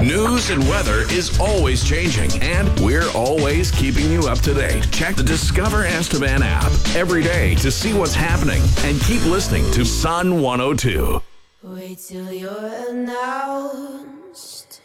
News and weather is always changing, and we're always keeping you up to date. Check the Discover Estevan app every day to see what's happening, and keep listening to Sun 102. Wait till you're announced.